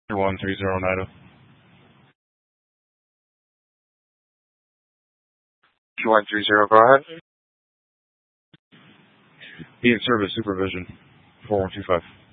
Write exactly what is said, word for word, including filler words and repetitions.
one three zero nine zero. two one three zero, go ahead. Be in service supervision, four one two five.